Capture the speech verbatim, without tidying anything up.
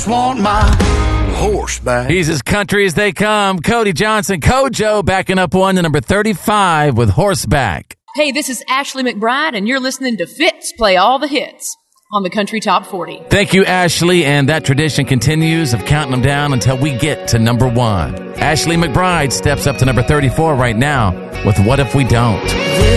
want my horse back. He's as country as they come. Cody Johnson, Kojo, backing up one to number thirty-five with Horseback. Hey, this is Ashley McBride, and you're listening to Fitz Play All the Hits on the Country Top forty. Thank you, Ashley, and that tradition continues of counting them down until we get to number one. Ashley McBride steps up to number thirty-four right now with What If We Don't?